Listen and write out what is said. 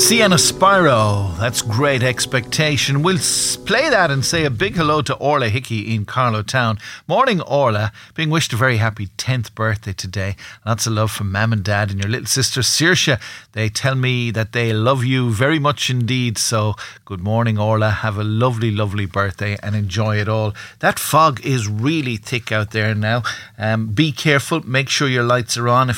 Sienna Spyro, that's Great Expectation. We'll play that and say a big hello to Orla Hickey in Carlow Town. Morning, Orla. Being wished a very happy 10th birthday today. Lots of love from Mum and Dad and your little sister Saoirse. They tell me that they love you very much indeed. So good morning, Orla. Have a lovely, lovely birthday and enjoy it all. That fog is really thick out there now. Be careful. Make sure your lights are on. If